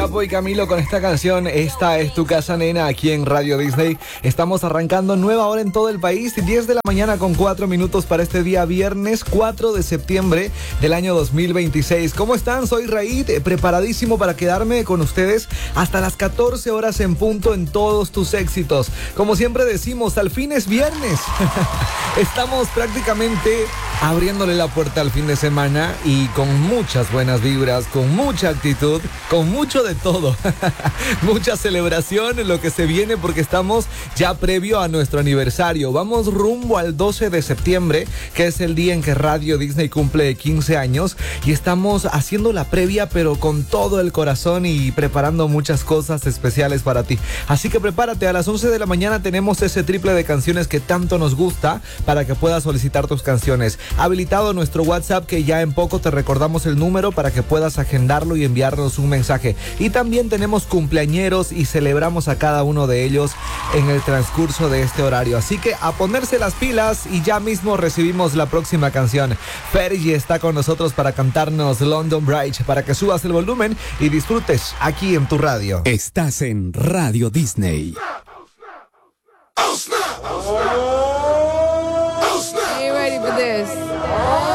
Chapo y Camilo con esta canción, Esta es tu casa, nena, aquí en Radio Disney. Estamos arrancando nueva hora en todo el país, 10 de la mañana con 4 minutos para este día viernes 4 de septiembre del año 2026. ¿Cómo están? Soy Raid, preparadísimo para quedarme con ustedes hasta las 14 horas en punto en todos tus éxitos. Como siempre decimos, al fin es viernes. Estamos prácticamente abriéndole la puerta al fin de semana y con muchas buenas vibras, con mucha actitud, con mucho de todo. Mucha celebración en lo que se viene porque estamos ya previo a nuestro aniversario. Vamos rumbo al 12 de septiembre, que es el día en que Radio Disney cumple 15 años y estamos haciendo la previa pero con todo el corazón y preparando muchas cosas especiales para ti. Así que prepárate, a las 11 de la mañana tenemos ese triple de canciones que tanto nos gusta para que puedas solicitar tus canciones. Habilitado nuestro WhatsApp, que ya en poco te recordamos el número para que puedas agendarlo y enviarnos un mensaje. Y también tenemos cumpleañeros y celebramos a cada uno de ellos en el transcurso de este horario. Así que a ponerse las pilas y ya mismo recibimos la próxima canción. Fergie está con nosotros para cantarnos London Bridge, para que subas el volumen y disfrutes aquí en tu radio. Estás en Radio Disney. Are you ready for this?